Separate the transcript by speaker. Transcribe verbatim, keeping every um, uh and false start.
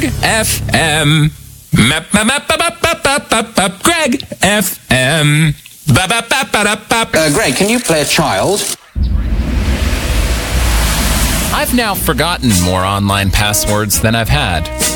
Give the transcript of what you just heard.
Speaker 1: F M. Map, map, map, map, map, map, map, map, Greg F M. Ba, ba, ba, ba, da, ba.
Speaker 2: Uh, Greg, can you play a child?
Speaker 1: I've now forgotten more online passwords than I've had.